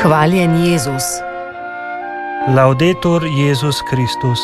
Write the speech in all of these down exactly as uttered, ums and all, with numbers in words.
Hvaljen Jezus. Laudetur Jezus Kristus.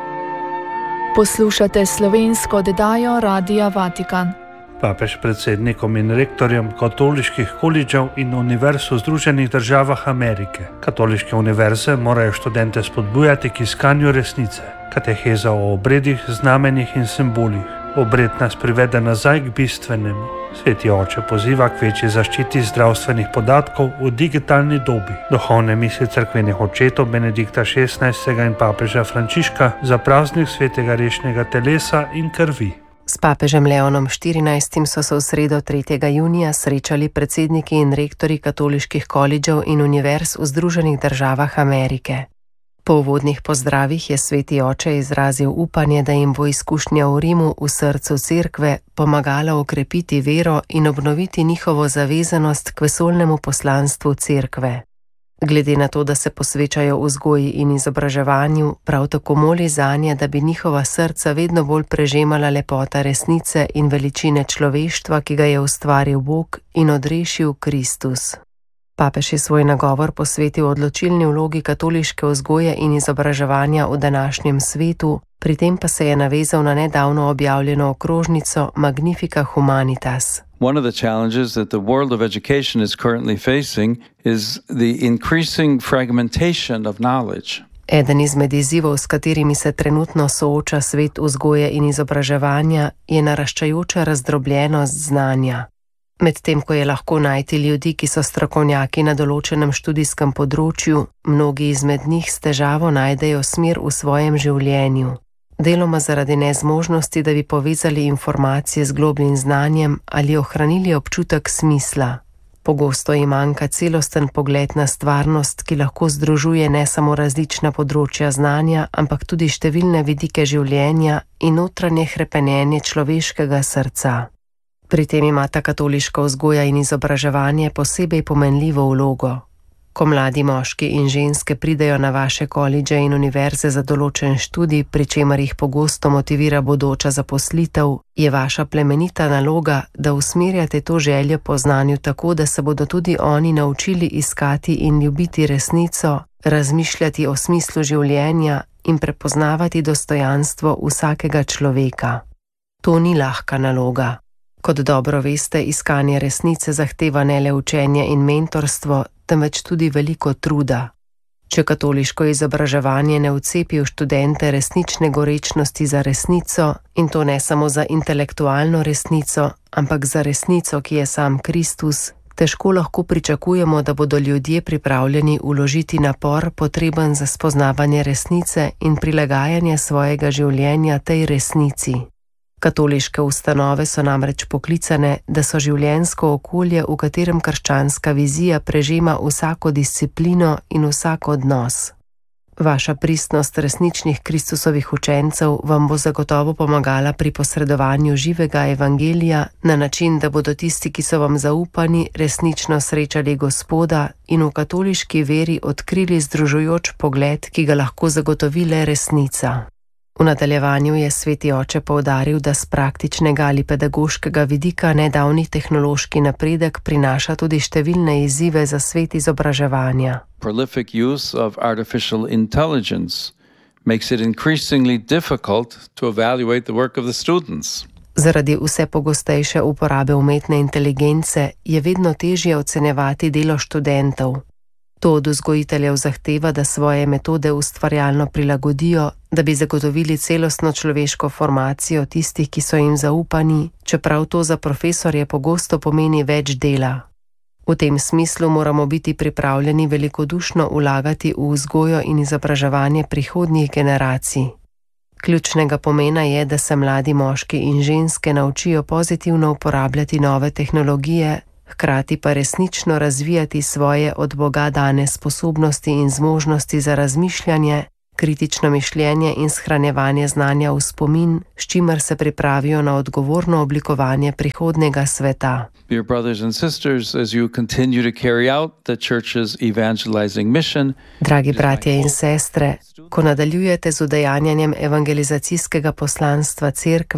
Poslušate slovensko oddajo Radia Vatikan. Papež predsednikom in rektorjem katoliških kolidžev in univerz v Združenih državah Amerike. Katoliške univerze morajo študente spodbujati k iskanju resnice, kateheza o obredih, znamenjih in simbolih. Obred nas privede nazaj k bistvenemu. Sveti oče poziva k večji zaščiti zdravstvenih podatkov v digitalni dobi. Duhovne misli cerkvenih očetov Benedikta šestnajstega in papeža Frančiška za praznik svetega rešnega telesa in krvi. S papežem Leonom štirinajstim so se v sredo tretjega junija srečali predsedniki in rektorji katoliških kolidžev in univerz v Združenih državah Amerike. Po uvodnih pozdravih je sveti oče izrazil upanje, da jim bo izkušnja v Rimu v srcu cerkve pomagala okrepiti vero in obnoviti njihovo zavezanost k vesoljnemu poslanstvu cerkve. Glede na to, da se posvečajo vzgoji in izobraževanju, prav tako moli zanje, da bi njihova srca vedno bolj prežemala lepota resnice in veličine človeštva, ki ga je ustvaril Bog in odrešil Kristus. Papež je svoj nagovor posvetil odločilni vlogi katoliške vzgoje in izobraževanja v današnjem svetu, pri tem pa se je navezal na nedavno objavljeno okrožnico Magnifica Humanitas. One of the challenges that the world of education is currently facing is the increasing fragmentation of knowledge. Eden izmed izzivov, s katerimi se trenutno sooča svet vzgoje in izobraževanja, je naraščajoča razdrobljenost znanja. Medtem ko je lahko najti ljudi, ki so strokovnjaki na določenem študijskem področju, mnogi izmed njih s težavo najdejo smer v svojem življenju. Deloma zaradi nezmožnosti, da bi povezali informacije z globljim znanjem ali ohranili občutek smisla. Pogosto jim manjka celosten pogled na stvarnost, ki lahko združuje ne samo različna področja znanja, ampak tudi številne vidike življenja in notranje hrepenenje človeškega srca. Pri tem imata katoliška vzgoja in izobraževanje posebej pomenljivo vlogo. Ko mladi moški in ženske pridejo na vaše kolidže in univerze za določen študij, pri čemer jih pogosto motivira bodoča zaposlitev, je vaša plemenita naloga, da usmerjate to željo po znanju tako, da se bodo tudi oni naučili iskati in ljubiti resnico, razmišljati o smislu življenja in prepoznavati dostojanstvo vsakega človeka. To ni lahka naloga. Kot dobro veste, iskanje resnice zahteva ne le učenje in mentorstvo, temveč tudi veliko truda. Če katoliško izobraževanje ne vcepi v študente resnične gorečnosti za resnico, in to ne samo za intelektualno resnico, ampak za resnico, ki je sam Kristus, težko lahko pričakujemo, da bodo ljudje pripravljeni vložiti napor, potreben za spoznavanje resnice in prilagajanje svojega življenja tej resnici. Katoliške ustanove so namreč poklicane, da so življenjsko okolje, v katerem krščanska vizija prežema vsako disciplino in vsak odnos. Vaša pristnost resničnih Kristusovih učencev vam bo zagotovo pomagala pri posredovanju živega evangelija na način, da bodo tisti, ki so vam zaupani, resnično srečali Gospoda in v katoliški veri odkrili združujoč pogled, ki ga lahko zagotovi le resnica. V nadaljevanju je sveti oče poudaril, da z praktičnega ali pedagoškega vidika nedavni tehnološki napredek prinaša tudi številne izzive za svet izobraževanja. Prolific use of artificial intelligence makes it increasingly difficult to evaluate the work of the students. Zaradi vse pogostejše uporabe umetne inteligence je vedno težje ocenjevati delo študentov. To od vzgojiteljev zahteva, da svoje metode ustvarjalno prilagodijo, da bi zagotovili celostno človeško formacijo tistih, ki so jim zaupani, čeprav to za profesorje pogosto pomeni več dela. V tem smislu moramo biti pripravljeni velikodušno vlagati v vzgojo in izobraževanje prihodnjih generacij. Ključnega pomena je, da se mladi moški in ženske naučijo pozitivno uporabljati nove tehnologije, hkrati pa resnično razvijati svoje od Boga dane sposobnosti in zmožnosti za razmišljanje, kritično mišljenje in shranjevanje znanja v spomin, s čimer se pripravijo na odgovorno oblikovanje prihodnjega sveta. Dear brothers and sisters, as you continue to carry out the church's evangelizing mission, Dragi bratje in sestre, ko nadaljujete z udejanjanjem evangelizacijskega poslanstva cerkve,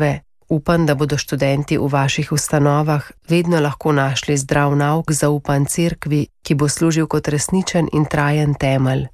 Upam, da bodo študenti v vaših ustanovah vedno lahko našli zdrav nauk zaupan cerkvi, ki bo služil kot resničen in trajen temelj.